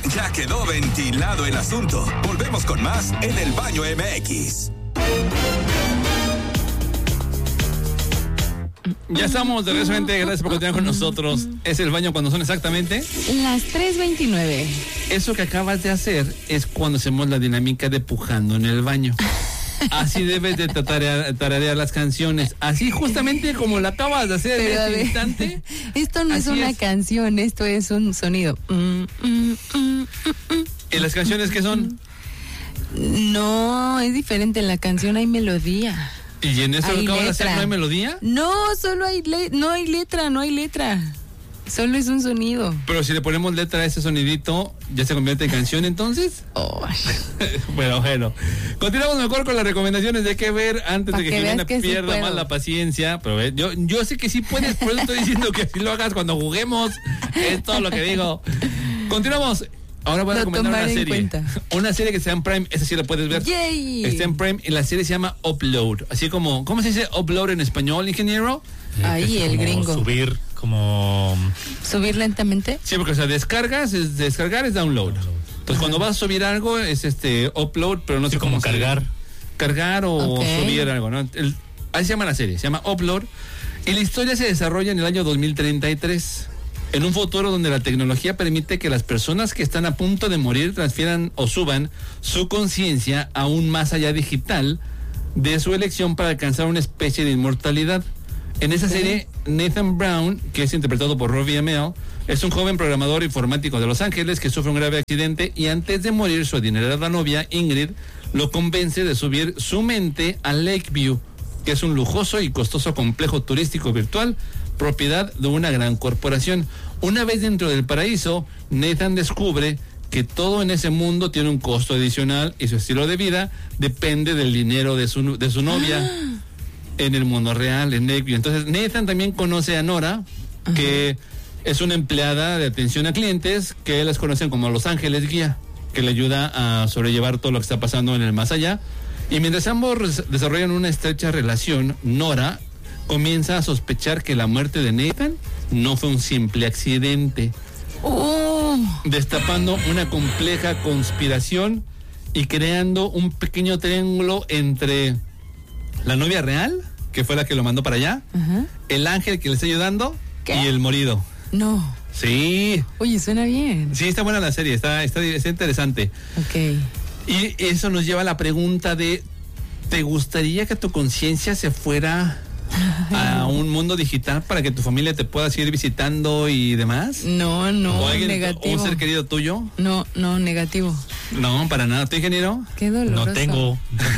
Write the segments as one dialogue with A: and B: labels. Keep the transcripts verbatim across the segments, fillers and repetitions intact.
A: Ya quedó ventilado el asunto. Volvemos con más en El Baño M X.
B: Ya estamos de regreso, gente. Gracias por continuar con nosotros. Es El Baño cuando son exactamente
C: las tres veintinueve.
B: Eso que acabas de hacer es cuando hacemos la dinámica de pujando en el baño. Así debes de tararear, tararear las canciones. Así justamente como la acabas de hacer
C: Pero,
B: en este instante.
C: Esto no es una es. canción, esto es un sonido. Mm, mm, mm, mm, mm,
B: ¿Y las canciones qué son?
C: No, es diferente. En la canción hay melodía.
B: ¿Y en eso que acabas de hacer no hay melodía?
C: No, solo hay le- no hay letra, no hay letra. Solo es un sonido.
B: Pero si le ponemos letra a ese sonidito, ¿ya se convierte en canción entonces?
C: Oh.
B: Bueno, bueno. Continuamos mejor con las recomendaciones de qué ver antes
C: pa
B: de que,
C: que
B: Jimena
C: que
B: pierda
C: sí
B: más la paciencia. Pero eh, yo, yo sé que sí puedes, por eso estoy diciendo que así lo hagas cuando juguemos. Es todo lo que digo. Continuamos. Ahora voy a
C: lo
B: recomendar una serie.
C: Cuenta.
B: Una serie que está en Prime, esa sí la puedes ver.
C: Yay.
B: Está en Prime y la serie se llama Upload. Así como, ¿cómo se dice Upload en español, ingeniero?
C: Ahí el gringo.
D: Subir, como...
C: ¿Subir lentamente?
B: Sí, porque o sea, descargas, es, descargar es download. Entonces Ajá. cuando vas a subir algo es este upload, pero no
D: sí,
B: sé cómo
D: como cargar.
B: Cargar o okay. subir algo, ¿no? El, ahí se llama la serie, se llama Upload. Y la historia se desarrolla en el año dos mil treinta y tres. En un futuro donde la tecnología permite que las personas que están a punto de morir transfieran o suban su conciencia aún más allá digital de su elección para alcanzar una especie de inmortalidad. En esa serie, Nathan Brown, que es interpretado por Robbie Amell, es un joven programador informático de Los Ángeles que sufre un grave accidente y antes de morir su adinerada novia, Ingrid, lo convence de subir su mente a Lakeview, que es un lujoso y costoso complejo turístico virtual propiedad de una gran corporación. Una vez dentro del paraíso, Nathan descubre que todo en ese mundo tiene un costo adicional y su estilo de vida depende del dinero de su, de su novia ah. en el mundo real, en Lakeview. Entonces Nathan también conoce a Nora, uh-huh. que es una empleada de atención a clientes que las conocen como Los Ángeles Guía, que le ayuda a sobrellevar todo lo que está pasando en el más allá. Y mientras ambos desarrollan una estrecha relación, Nora comienza a sospechar que la muerte de Nathan no fue un simple accidente,
C: oh.
B: destapando una compleja conspiración y creando un pequeño triángulo entre la novia real, que fue la que lo mandó para allá, uh-huh. el ángel que le está ayudando ¿Qué? y el morido.
C: No.
B: Sí.
C: Oye, suena bien.
B: Sí, está buena la serie, está, está, está interesante.
C: Ok.
B: Y eso nos lleva a la pregunta de, ¿te gustaría que tu conciencia se fuera a un mundo digital para que tu familia te pueda seguir visitando y demás?
C: No, no,
B: ¿O alguien,
C: negativo.
B: ¿Un ser querido tuyo?
C: No, no, negativo.
B: No, para nada. ¿Tú, ingeniero?
C: Qué doloroso.
D: No tengo.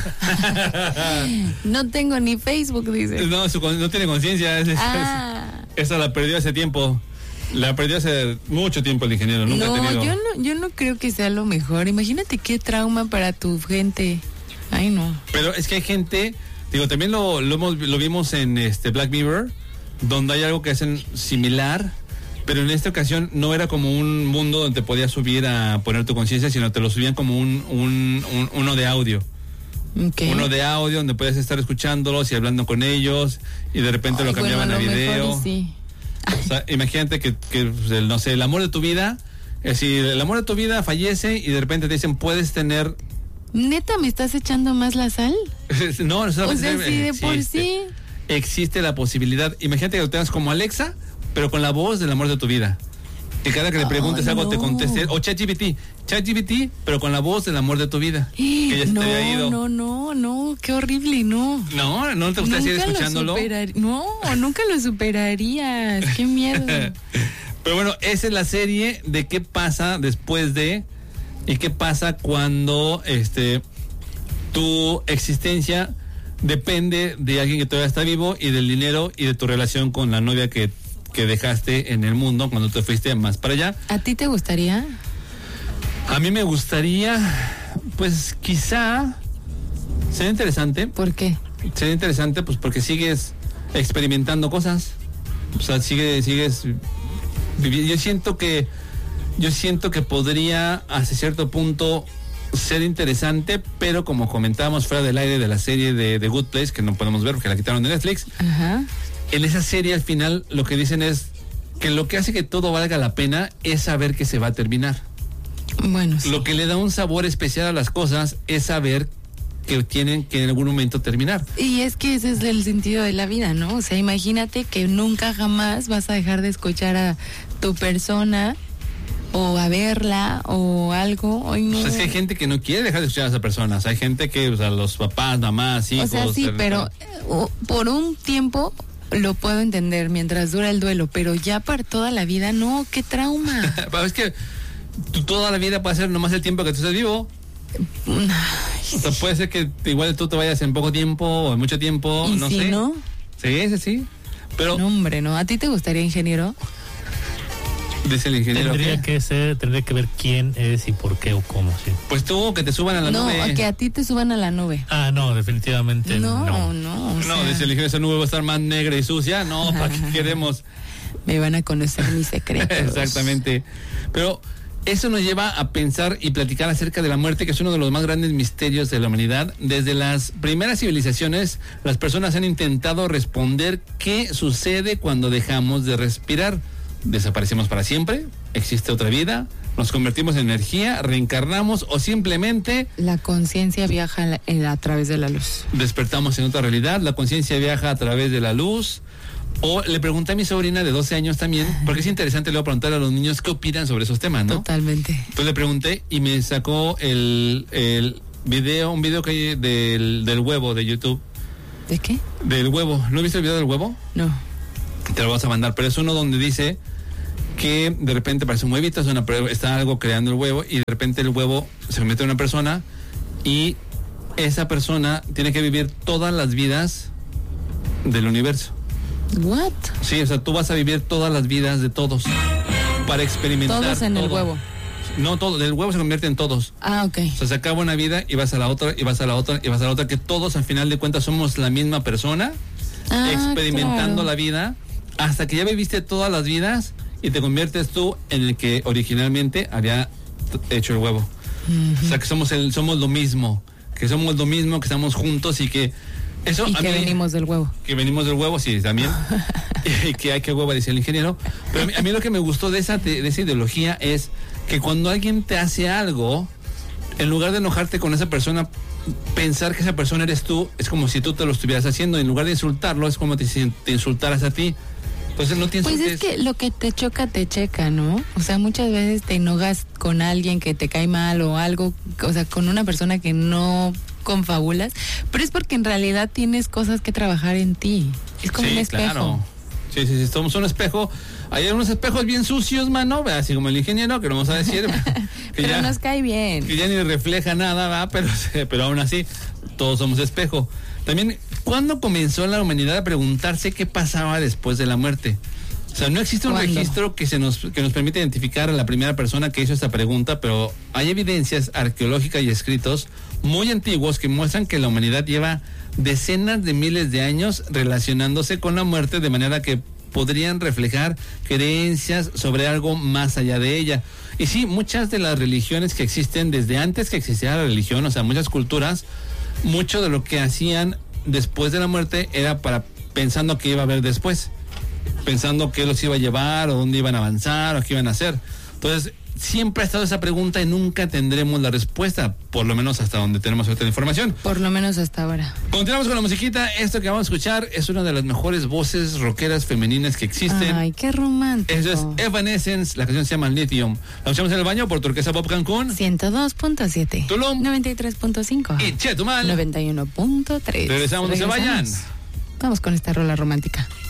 C: No tengo ni Facebook, dice.
B: No, su, no tiene conciencia.
C: Ah.
B: Esa la perdió hace tiempo. La perdió hace mucho tiempo el ingeniero. Nunca
C: no,
B: ha tenido...
C: yo no, yo no creo que sea lo mejor. Imagínate qué trauma para tu gente. Ay, no.
B: Pero es que hay gente... Digo, también lo, lo, hemos, lo vimos en este Black Mirror, donde hay algo que hacen similar, pero en esta ocasión no era como un mundo donde te podías subir a poner tu conciencia, sino te lo subían como un, un, un uno de audio.
C: Okay.
B: Uno de audio donde puedes estar escuchándolos y hablando con ellos, y de repente Ay, lo cambiaban
C: bueno, a,
B: a video.
C: Mejor, sí.
B: O sea, imagínate que, que, no sé, el amor de tu vida, es decir, el amor de tu vida fallece y de repente te dicen, puedes tener...
C: ¿Neta me estás echando más la sal?
B: No, no,
C: o sea, sí, de por sí, sí.
B: Existe la posibilidad. Imagínate que lo tengas como Alexa, pero con la voz del amor de tu vida. Que cada que le preguntes oh, algo no. te conteste. O ChatGPT, ChatGPT, pero con la voz del amor de tu vida. Que ya se
C: no,
B: te había ido.
C: No, no, no, qué horrible, no.
B: No, no te gustaría seguir escuchándolo.
C: Superar... No, nunca lo superarías. Qué miedo.
B: Pero bueno, esa es la serie de qué pasa después de. ¿Y qué pasa cuando este tu existencia depende de alguien que todavía está vivo y del dinero y de tu relación con la novia que, que dejaste en el mundo cuando te fuiste más para allá?
C: ¿A ti te gustaría?
B: A mí me gustaría, pues quizá, sería interesante.
C: ¿Por qué?
B: Sería interesante pues porque sigues experimentando cosas. O sea, sigue, sigues viviendo. Yo siento que Yo siento que podría hasta cierto punto ser interesante, pero como comentábamos fuera del aire de la serie de The Good Place, que no podemos ver porque la quitaron de Netflix,
C: Ajá.
B: en esa serie al final lo que dicen es que lo que hace que todo valga la pena es saber que se va a terminar.
C: Bueno, sí.
B: Lo que le da un sabor especial a las cosas es saber que tienen que en algún momento terminar.
C: Y es que ese es el sentido de la vida, ¿no? O sea, imagínate que nunca jamás vas a dejar de escuchar a tu persona o a verla o algo. Ay, no.
B: O sea, es que hay gente que no quiere dejar de escuchar a esas personas. Hay gente que, o sea, los papás, mamás, hijos...
C: O sea, sí, pero uh, por un tiempo lo puedo entender mientras dura el duelo, pero ya para toda la vida, no, qué trauma.
B: Es que tú, toda la vida puede ser nomás el tiempo que tú estés vivo.
C: Ay,
B: o sea, puede ser que igual tú te vayas en poco tiempo o en mucho tiempo,
C: ¿y
B: no
C: si
B: sé.
C: no?
B: Sí, sí, sí. Pero...
C: No, hombre, ¿no? ¿A ti te gustaría, ingeniero?
B: Dice el ingeniero.
D: Tendría
B: ¿qué?
D: que ser, tendría que ver quién es y por qué o cómo, sí.
B: Pues tú, que te suban a la
C: no,
B: nube.
C: No, que a ti te suban a la nube.
D: Ah, no, definitivamente
C: no.
D: No,
C: no. O
B: no,
C: sea,
B: dice el ingeniero, esa nube va a estar más negra y sucia. No, ¿para qué queremos?
C: Me van a conocer mis secretos.
B: Exactamente. Pero eso nos lleva a pensar y platicar acerca de la muerte, que es uno de los más grandes misterios de la humanidad. Desde las primeras civilizaciones, las personas han intentado responder qué sucede cuando dejamos de respirar. ¿Desaparecemos para siempre? ¿Existe otra vida? ¿Nos convertimos en energía? ¿Reencarnamos? ¿O simplemente
C: la conciencia viaja a, la, a través de la luz?
B: Despertamos en otra realidad, la conciencia viaja a través de la luz. O le pregunté a mi sobrina de doce años también, porque es interesante luego preguntar a los niños qué opinan sobre esos temas, ¿no?
C: Totalmente.
B: Entonces le pregunté y me sacó el, el video, un video que hay del, del huevo de YouTube.
C: ¿De qué?
B: Del huevo. ¿No viste el video del huevo?
C: No.
B: Te lo vas a mandar, pero es uno donde dice que de repente parece un huevito, es una, está algo creando el huevo y de repente el huevo se mete a una persona y esa persona tiene que vivir todas las vidas del universo.
C: What?
B: Sí, o sea, tú vas a vivir todas las vidas de todos para experimentar.
C: Todos en
B: todo.
C: el huevo.
B: No, todo, el huevo se convierte en todos.
C: Ah, ok.
B: O sea, se acaba una vida y vas a la otra, y vas a la otra, y vas a la otra, que todos al final de cuentas somos la misma persona,
C: ah,
B: experimentando
C: claro.
B: la vida, hasta que ya viviste todas las vidas y te conviertes tú en el que originalmente había hecho el huevo. Uh-huh. O sea, que somos el, somos lo mismo, que somos lo mismo, que estamos juntos y que eso
C: y
B: a
C: que
B: mí,
C: venimos del huevo.
B: Que venimos del huevo, sí, también. Y que hay que huevo, dice el ingeniero. Pero a mí, a mí lo que me gustó de esa, de, de esa ideología es que cuando alguien te hace algo, en lugar de enojarte con esa persona, pensar que esa persona eres tú, es como si tú te lo estuvieras haciendo. En lugar de insultarlo, es como si te insultaras a ti. Entonces no te insultes.
C: Pues es que lo que te choca, te checa, ¿no? O sea, muchas veces te enojas con alguien que te cae mal o algo, o sea, con una persona que no confabulas, pero es porque en realidad tienes cosas que trabajar en ti. Es como
B: sí,
C: un espejo.
B: Claro. Sí, sí, sí, somos un espejo. Hay unos espejos bien sucios, mano, así como el ingeniero, que no vamos a decir.
C: pero
B: ya,
C: nos cae bien.
B: Que ya ni refleja nada, ¿va? Pero, pero aún así, todos somos espejo. También, ¿cuándo comenzó la humanidad a preguntarse qué pasaba después de la muerte? O sea, no existe un
C: ¿Cuándo?
B: registro que se nos que nos permite identificar a la primera persona que hizo esta pregunta, pero hay evidencias arqueológicas y escritos muy antiguos que muestran que la humanidad lleva decenas de miles de años relacionándose con la muerte de manera que podrían reflejar creencias sobre algo más allá de ella. Y sí, muchas de las religiones que existen desde antes que existiera la religión, o sea, muchas culturas, mucho de lo que hacían después de la muerte era para pensando qué iba a haber después, pensando qué los iba a llevar o dónde iban a avanzar o qué iban a hacer. Entonces, siempre ha estado esa pregunta y nunca tendremos la respuesta, por lo menos hasta donde tenemos otra información.
C: Por lo menos hasta ahora.
B: Continuamos con la musiquita. Esto que vamos a escuchar es una de las mejores voces rockeras femeninas que existen.
C: Ay, qué romántico.
B: Eso es Evanescence, la canción se llama Lithium. La escuchamos en el baño por Turquesa Pop Cancún.
C: ciento dos punto siete.
B: Tulum.
C: noventa y tres punto cinco.
B: Y Chetumal.
C: noventa y uno punto tres.
B: Regresamos, no se vayan.
C: Vamos con esta rola romántica.